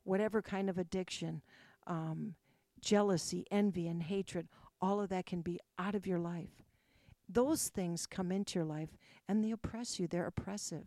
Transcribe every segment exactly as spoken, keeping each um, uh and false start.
whatever kind of addiction, um, jealousy, envy, and hatred, all of that can be out of your life. Those things come into your life and they oppress you. They're oppressive.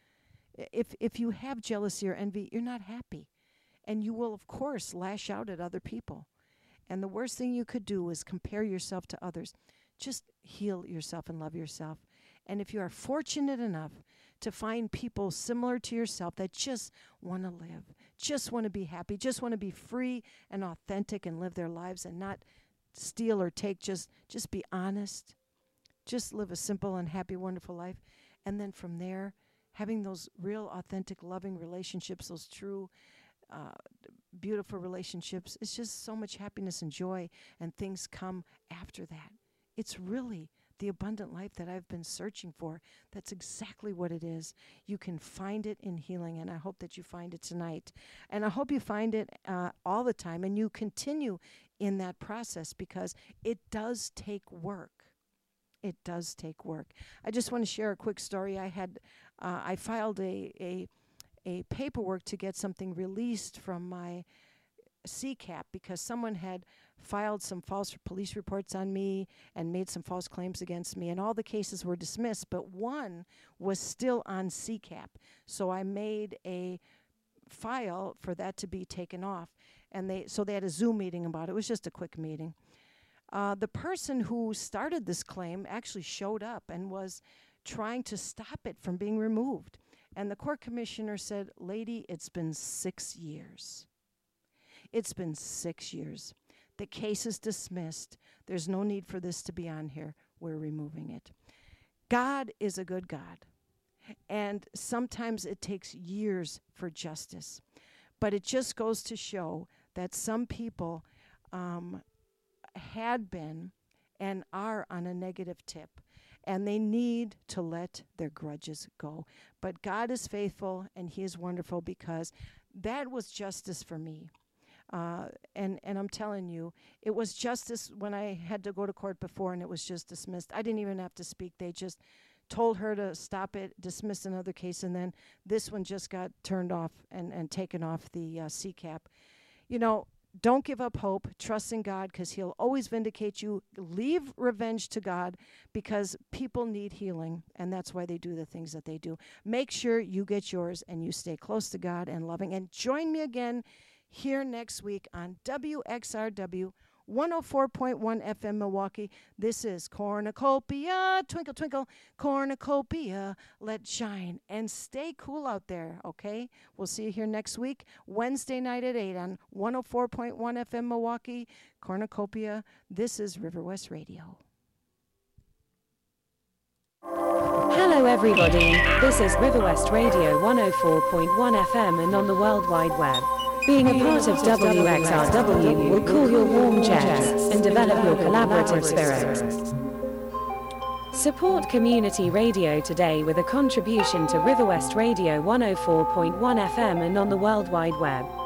If if you have jealousy or envy, you're not happy. And you will, of course, lash out at other people. And the worst thing you could do is compare yourself to others. Just heal yourself and love yourself. And if you are fortunate enough to find people similar to yourself that just want to live, just want to be happy, just want to be free and authentic and live their lives and not steal or take, just, just be honest, just live a simple and happy, wonderful life. And then from there, having those real, authentic, loving relationships, those true, uh, beautiful relationships, it's just so much happiness and joy, and things come after that. It's really the abundant life that I've been searching for. That's exactly what it is. You can find it in healing, and I hope that you find it tonight. And I hope you find it uh, all the time, and you continue in that process, because it does take work. It does take work. I just want to share a quick story. I had, uh, I filed a, a, a paperwork to get something released from my C CAP because someone had filed some false police reports on me and made some false claims against me, and all the cases were dismissed, but one was still on C CAP. So I made a file for that to be taken off, and they so they had a Zoom meeting about it. It was just a quick meeting. Uh, the person who started this claim actually showed up and was trying to stop it from being removed. And the court commissioner said, "Lady, it's been six years. It's been six years. The case is dismissed. There's no need for this to be on here. We're removing it." God is a good God. And sometimes it takes years for justice. But it just goes to show that some people um, had been and are on a negative tip, and they need to let their grudges go. But God is faithful, and he is wonderful, because that was justice for me. Uh, and, and I'm telling you, it was justice when I had to go to court before and it was just dismissed. I didn't even have to speak. They just told her to stop it, dismiss another case, and then this one just got turned off and, and taken off the uh, C CAP. You know, don't give up hope. Trust in God, because he'll always vindicate you. Leave revenge to God, because people need healing, and that's why they do the things that they do. Make sure you get yours and you stay close to God and loving. And join me again here next week on W X R W one oh four point one F M Milwaukee. This is Cornucopia, twinkle, twinkle, Cornucopia, let shine, and stay cool out there, okay? We'll see you here next week, Wednesday night at eight on one oh four point one F M Milwaukee, Cornucopia. This is River West Radio. Hello everybody, this is River West Radio one oh four point one F M and on the World Wide Web. Being a part of W X R W will cool your warm jets and develop your collaborative spirit. Support community radio today with a contribution to River West Radio one oh four point one F M and on the World Wide Web.